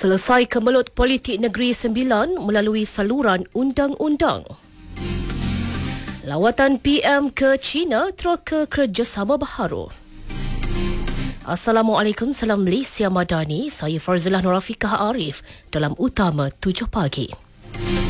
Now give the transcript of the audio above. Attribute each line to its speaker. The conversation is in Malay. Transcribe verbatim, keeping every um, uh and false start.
Speaker 1: Selesai kemelut politik Negeri Sembilan melalui saluran undang-undang. Lawatan P M ke China terus ke kerjasama baharu. Assalamualaikum, salam Malaysia Madani. Saya Farzilah Nurafiqah Arif dalam Utama tujuh pagi.